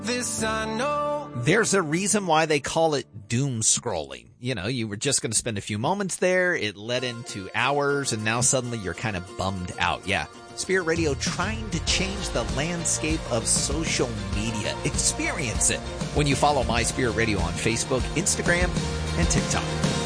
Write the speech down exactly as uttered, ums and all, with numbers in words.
This I know. There's a reason why they call it doom scrolling. You know, you were just going to spend a few moments there. It led into hours, and now suddenly you're kind of bummed out. Yeah, Spirit Radio trying to change the landscape of social media. Experience it when you follow My Spirit Radio on Facebook, Instagram, and TikTok.